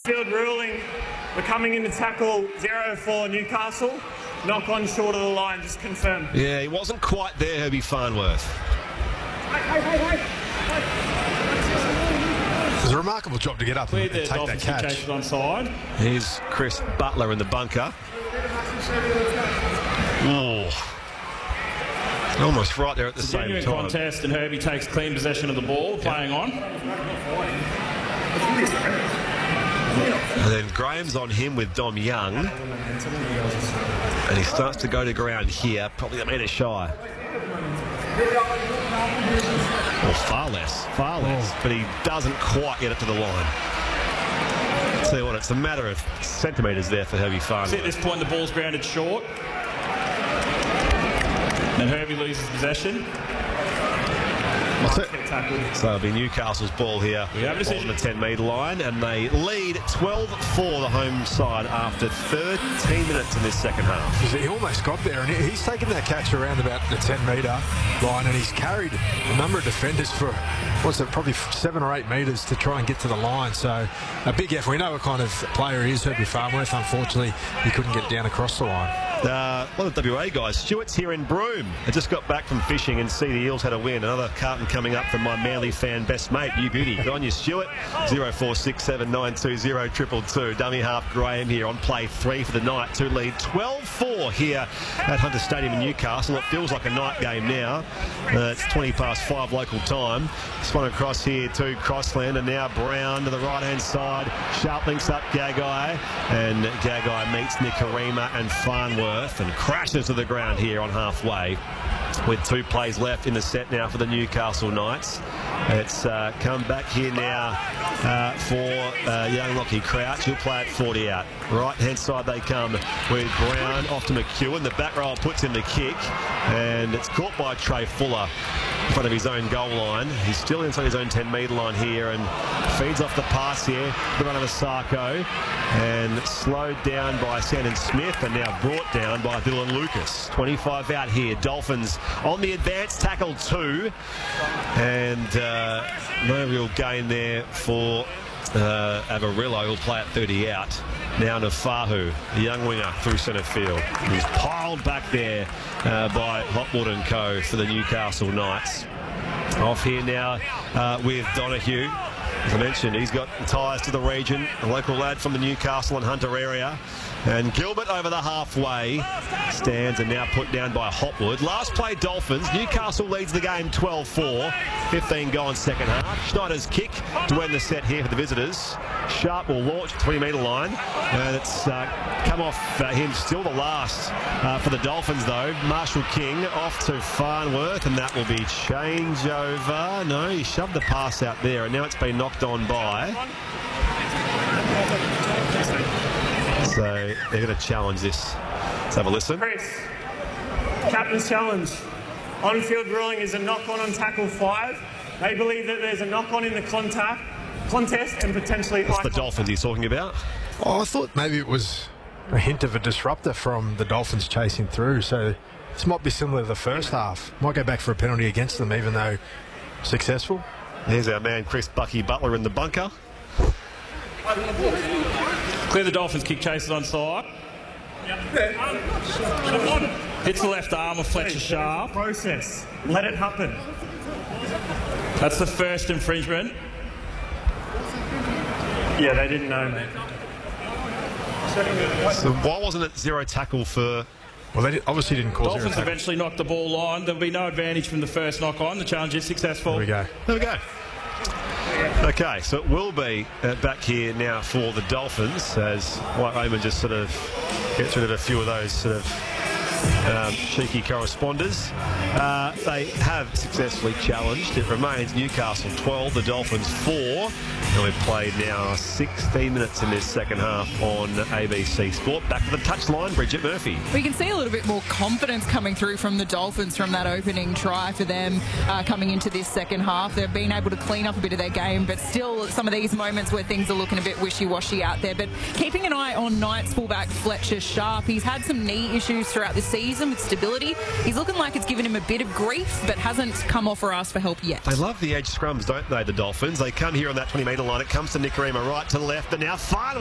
On-field ruling. We're coming in to tackle 0 for Newcastle. Knock on short of the line, just confirmed. Yeah, he wasn't quite there, Herbie Farnworth. It was a remarkable job to get up and take that catch. Onside. Here's Chris Butler in the bunker. Oh. Almost right there at the same Genuine time. contest, and Herbie takes clean possession of the ball, playing on. And then Graham's on him with Dom Young. And he starts to go to ground here, probably a metre shy. Well, far less. But he doesn't quite get it to the line. Tell you what, it's a matter of centimetres there for Herbie Farnworth. At this point, the ball's grounded short. And Herbie loses possession. So it'll be Newcastle's ball here on the 10-metre line, and they lead 12-4 the home side after 13 minutes in this second half. He almost got there, and he's taken that catch around about the 10-metre line, and he's carried a number of defenders for, probably 7 or 8 metres to try and get to the line. So a big effort. We know what kind of player he is, Herbie Farnworth. Unfortunately, he couldn't get down across the line. A lot of WA guys. Stuart's here in Broome. I just got back from fishing and see the Eels had a win. Another carton coming up from my Manly fan best mate, you beauty. Good on you, Stuart. 0467920222. Dummy half Graham here on play 3 for the night to lead 12-4 here at Hunter Stadium in Newcastle. It feels like a night game now. It's 5:20 local time. Spun across here to Crossland, and now Brown to the right-hand side. Sharp links up Gagai, and Gagai meets Nikorima and Farnworth and crashes to the ground here on halfway with 2 plays left in the set now for the Newcastle Knights. It's come back here now for young Lockie Crouch. He'll play at 40 out. Right-hand side they come with Brown off to McEwen. The back row puts in the kick, and it's caught by Trey Fuller in front of his own goal line. He's still inside his own 10-metre line here and feeds off the pass here. The run of Asako, and slowed down by Sandon Smith, and now brought down by Dylan Lucas. 25 out here. Dolphins on the advance, tackle 2, and no real gain there for Avarillo. He'll play at 30 out. Now Nafahu, the young winger, through centre field. He's piled back there by Hotwood and Co. for the Newcastle Knights. Off here now with Donahue. As I mentioned, he's got ties to the region, a local lad from the Newcastle and Hunter area. And Gilbert over the halfway stands and now put down by Hotwood. Last play Dolphins. Newcastle leads the game 12-4. 15 gone second half. Schneider's kick to end the set here for the visitors. Sharp will launch 20-metre line. And it's come off him. Still the last for the Dolphins though. Marshall King off to Farnworth, and that will be changeover. No, he shoved the pass out there, and now it's been knocked on by. So they're going to challenge this. Let's have a listen. Chris, captain's challenge. On-field ruling is a knock-on tackle 5. They believe that there's a knock-on in the contest and potentially... That's the Dolphins he's talking about. Oh, I thought maybe it was a hint of a disruptor from the Dolphins chasing through. So this might be similar to the first half. Might go back for a penalty against them, even though successful. There's our man Chris Bucky Butler in the bunker. Clear the Dolphins, kick chases onside. Hits the left arm of Fletcher Sharp. Process. Let it happen. That's the first infringement. Yeah, they didn't know, mate. So why wasn't it 0 tackle for... Well, they obviously didn't cause Dolphins zero eventually knocked the ball on. There'll be no advantage from the first knock on. The challenge is successful. There we go. There we go. Okay, so it will be back here now for the Dolphins as White Raymond just sort of gets rid of a few of those sort of cheeky corresponders. They have successfully challenged. It remains Newcastle 12, the Dolphins 4. And we've played now 16 minutes in this second half on ABC Sport. Back to the touchline, Bridget Murphy. We can see a little bit more confidence coming through from the Dolphins from that opening try for them coming into this second half. They've been able to clean up a bit of their game, but still some of these moments where things are looking a bit wishy-washy out there. But keeping an eye on Knights fullback Fletcher Sharp. He's had some knee issues throughout the season with stability. He's looking like it's given him a bit of grief, but hasn't come off or asked for help yet. They love the edge scrums, don't they, the Dolphins? They come here on that 20-metre line. It comes to Nikorima right to left, and now finally